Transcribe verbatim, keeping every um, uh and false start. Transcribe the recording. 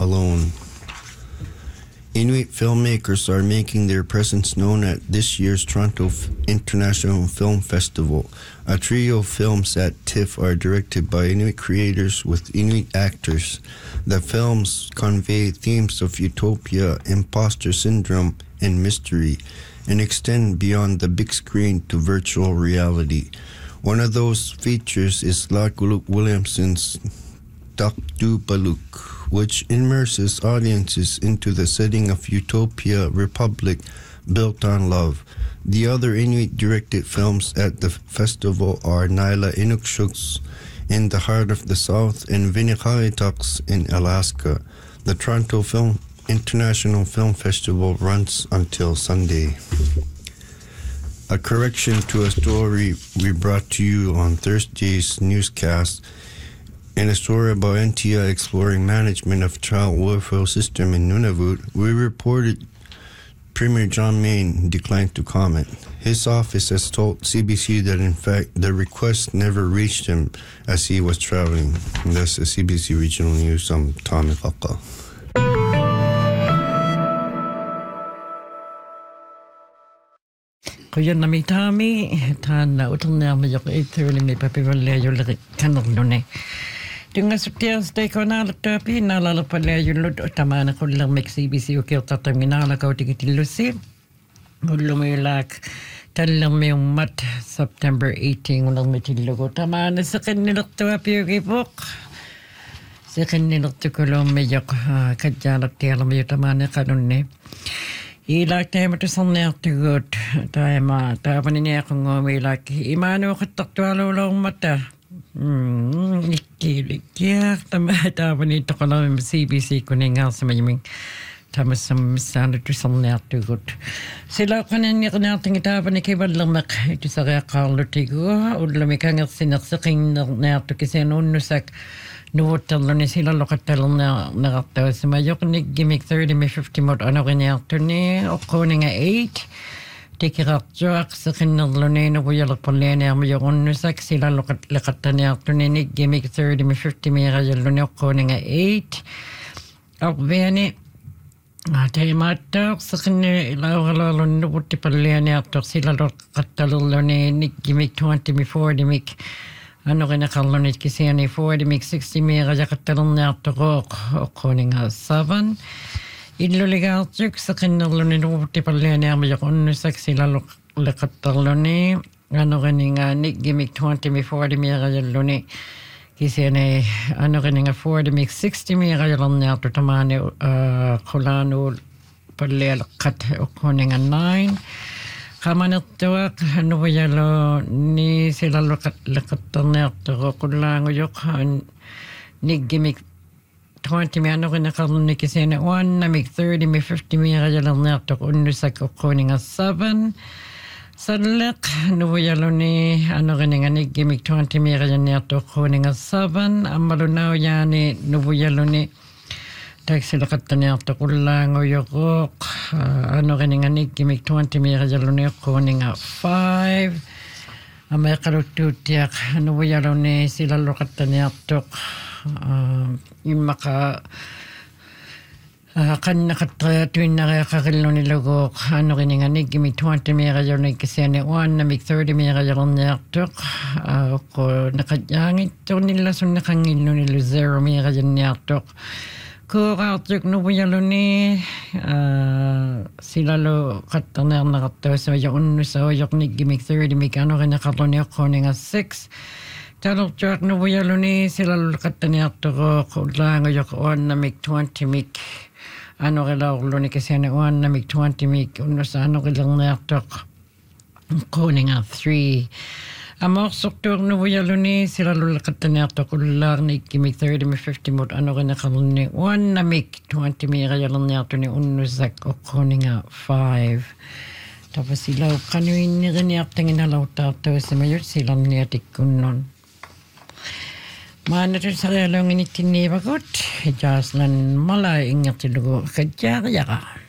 alone. Inuit filmmakers are making their presence known at this year's Toronto International Film Festival. A trio of films at TIFF are directed by Inuit creators with Inuit actors. The films convey themes of utopia, imposter syndrome, and mystery, and extend beyond the big screen to virtual reality. One of those features is Lakuluk Williamson's Takdu Baluk, which immerses audiences into the setting of Utopia Republic built on love. The other Inuit-directed films at the festival are Naila Inukshuks in the Heart of the South and Winnipesaukee in Alaska. The Toronto Film International Film Festival runs until Sunday. A correction to a story we brought to you on Thursday's newscast. In a story about N T I exploring management of child welfare system in Nunavut, we reported Premier John Mayne declined to comment. His office has told C B C that in fact the request never reached him as he was traveling. And that's the C B C Regional News. I'm Tommy Kaka. Kuyan nami Tommy, tana utang na mayok eighty may papiwala yung kanong Tunga sa Thursday ko na laktapi, nalalapala yung lud o tama na ko lang may C B C o kaya tatamina na kao tigitilusi. Ulumilak, talang may mat September eighteenth ulang may tilugo. Tama na sa kanilaktapi yung ipok. Sa kanilaktapi ko lang may yok kadyanak tiyala may tama na kanon ni. Ilak tayo matusang na tugot. Tayo ma, tayo pa niya kung umilak. Imano kataktualo lang mata. Hmm, ikilikyak. Tama, tayo nito ko lang C B C ko na nga sa mayaming tama sa misano tusang na tugot. Sila ko na niya natin itapan ni Kibad Lamak. Ito sa kaya Carlo Tigo. Ulam ikangat sinaksaking na ito kasi nunusak. Nuotalo ni sila lokatalo na nakatawa sa mayok ni gimmick thirty may fifty mod ano kanya ito ni o ko nga eight tikirak joak sa kinalo ni no kuya lakpala niya mayok unusak sila lokatan niya ito ni gimmick thirty may fifty may kayalo ni o ko nga eight o bani tayo matak sa kinalo ilaw kalalo no puti pala niya ito sila lokatalo ni gimmick twenty may forty may ano kinakalunit kasi ani forty mig sixty mega jakatalong na tokok okoning seven iluligal tuk sa kinalunit uti pala niya may yakon sa sila lakataloni ano kaninga nik gimmick twenty mig forty mega jaluni kasi ani ano kaninga forty mig sixty mega jalong na to tamane kulano pala lakat okoning nine Kamanatuak ano ba yalo ni sila lakat lakatan to kulang yok ni gimmick twenty mi ano kinakalun ni kasi na one na mig thirty mi fifty mi kajalang na to unusak okoning seven sadlak ano ba yalo ni ano kininga ni gimmick twenty mi kajalang na to okoning seven amalunaw yani no ba yalo ni taxi lakatan niya ito kulang o yoko ano kaninga ni gimmick twenty mi kajalo niya kuning five may karututiak ano ba yalo ni sila lakatan niya ito yung maka kan nakataya tuwin nakakakilo ni logo ano kaninga ni gimmick twenty mi kajalo niya kasi ni one na mig thirty mi kajalo niya ito ako nakadyangit ito nila so nakangilo nila zero mi kajalo niya ito Kuratuk no yalo ni sila lo kataner na kato so yung so yung ni gimmick thirty mi kano kanya kato niya koning a six talok chak no yalo ni sila lo kataner to kulang yung one na mig twenty mi ano kala lo ni kasi na one na mig twenty mi uno sa ano kilang na to koning a three Amor soktor no yalo ni sila lulakatan niya to kulang ni gimmick thirty mi fifty mod ano kinakalun ni one na mig twenty mi kayalan niya to ni unusak o koning five. Tapos sila kanuin ni rin niya tingin halaw tato sa mayot silang niya tikunon. Mana to sa lalong initinibagot, jaslan malay ingat silugo kadya kaya ka.